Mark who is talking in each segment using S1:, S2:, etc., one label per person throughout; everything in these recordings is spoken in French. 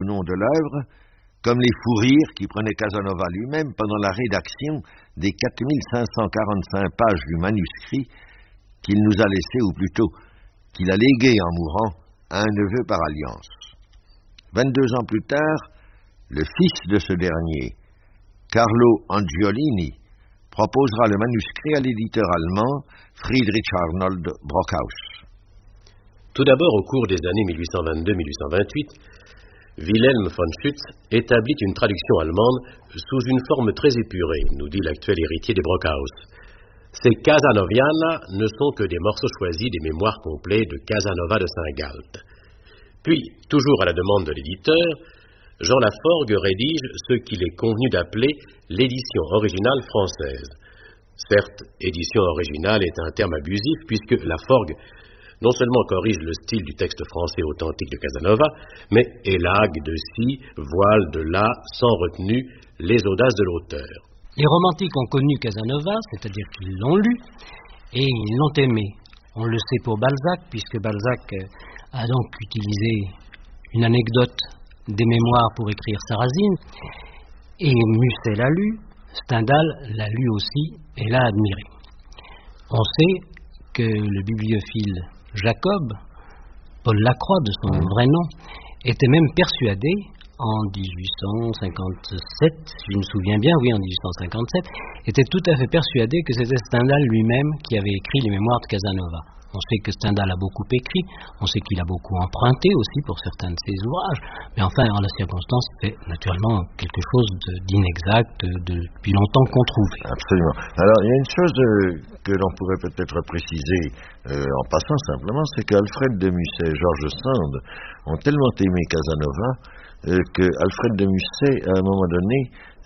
S1: nom de l'œuvre, comme les fous rires qui prenaient Casanova lui-même pendant la rédaction des 4545 pages du manuscrit qu'il nous a laissé, ou plutôt qu'il a légué en mourant à un neveu par alliance. 22 ans plus tard, le fils de ce dernier, Carlo Angiolini, proposera le manuscrit à l'éditeur allemand Friedrich Arnold Brockhaus.
S2: Tout d'abord, au cours des années 1822-1828, Wilhelm von Schütz établit une traduction allemande sous une forme très épurée, nous dit l'actuel héritier des Brockhaus. Ces Casanoviana ne sont que des morceaux choisis des mémoires complets de Casanova de Saint-Galt. Puis, toujours à la demande de l'éditeur, Jean Laforgue rédige ce qu'il est convenu d'appeler l'édition originale française. Certes, édition originale est un terme abusif puisque Laforgue non seulement corrige le style du texte français authentique de Casanova, mais élague de ci, voile de là, sans retenue, les audaces de l'auteur.
S3: Les romantiques ont connu Casanova, c'est-à-dire qu'ils l'ont lu, et ils l'ont aimé. On le sait pour Balzac, puisque Balzac a donc utilisé une anecdote des mémoires pour écrire Sarrasine, et Musset l'a lu, Stendhal l'a lu aussi et l'a admiré. On sait que le bibliophile Jacob, Paul Lacroix de son vrai nom, était même persuadé en 1857, si je me souviens bien, oui, en 1857, était tout à fait persuadé que c'était Stendhal lui-même qui avait écrit les mémoires de Casanova. On sait que Stendhal a beaucoup écrit, on sait qu'il a beaucoup emprunté aussi pour certains de ses ouvrages, mais enfin, en la circonstance, c'est naturellement quelque chose d'inexact depuis longtemps controuvé.
S1: Absolument. Alors, il y a une chose que l'on pourrait peut-être préciser en passant simplement, c'est qu'Alfred de Musset et George Sand ont tellement aimé Casanova que Alfred de Musset, à un moment donné,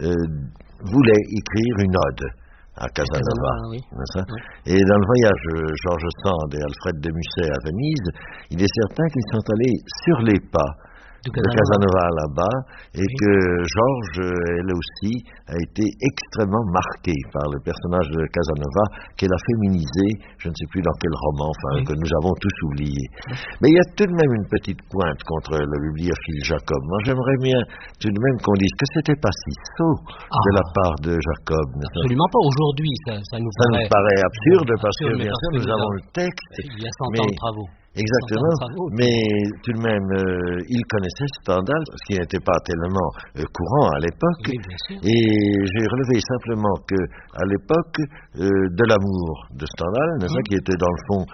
S1: voulait écrire une ode à Casanova. Oui. Et dans le voyage George Sand et Alfred de Musset à Venise, il est certain qu'ils sont allés sur les pas de Casanova là-bas, et que Georges, elle aussi, a été extrêmement marquée par le personnage de Casanova, qu'elle a féminisé, je ne sais plus dans quel roman, que nous avons tous oublié. Mais il y a tout de même une petite pointe contre le bibliophile Jacob. Moi, j'aimerais bien tout de même qu'on dise que c'était pas si sot de la part de Jacob.
S3: Absolument pas. Aujourd'hui, ça nous
S1: paraît absurde, parce que bien sûr, nous avons le texte.
S3: Il y a 100 ans de travaux.
S1: Exactement, mais tout de même, il connaissait Stendhal, ce qui n'était pas tellement courant à l'époque, et j'ai relevé simplement que à l'époque de l'amour de Stendhal, qui était dans le fond,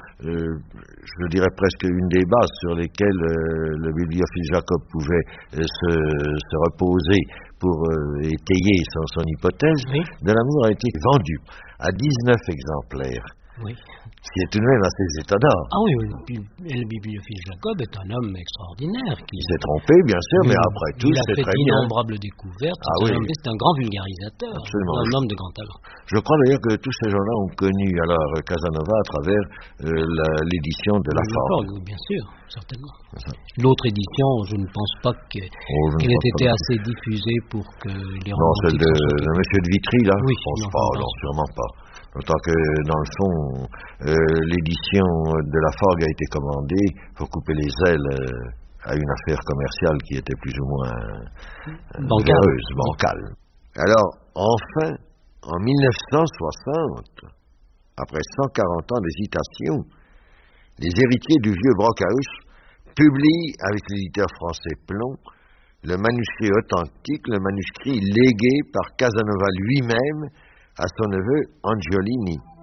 S1: je dirais presque une des bases sur lesquelles le bibliophile Jacob pouvait se reposer pour étayer son hypothèse, de l'amour a été vendu à 19 exemplaires.
S3: Oui.
S1: Ce qui est tout de même assez étonnant.
S3: Ah oui, le bibliophile Jacob est un homme extraordinaire.
S1: Il s'est trompé, bien sûr, mais après tout, c'est très bien.
S3: Il a fait d'innombrables découverte. C'est un grand vulgarisateur, un homme de grand talent.
S1: Je crois d'ailleurs que tous ces gens-là ont connu alors Casanova à travers l'édition de Laforgue.
S3: Oui, bien sûr, certainement. L'autre édition, je ne pense pas qu'elle ait été assez diffusée pour que les romantiques...
S1: Non, celle de Monsieur de Vitry, là,
S3: oui,
S1: je ne pense pas, non, sûrement pas. Autant que, dans le fond, l'édition de Laforgue a été commandée pour couper les ailes à une affaire commerciale qui était plus ou moins bancale. Alors, enfin, en 1960, après 140 ans d'hésitation, les héritiers du vieux Brockhaus publient, avec l'éditeur français Plon, le manuscrit authentique, le manuscrit légué par Casanova lui-même à son neveu Angiolini.